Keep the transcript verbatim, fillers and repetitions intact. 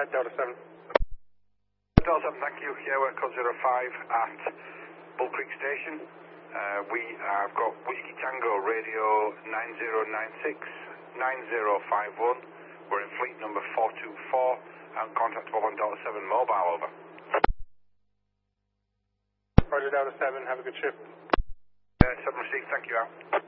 Delta seven. Delta seven, thank you. Yeah, we're at code zero five at Bull Creek Station. Uh, we have got Whiskey Tango radio nine zero nine six nine zero five one. We're in fleet number four two four and contactable on Delta seven mobile, over. Roger, Delta seven, have a good shift. Uh, seven received, thank you, out.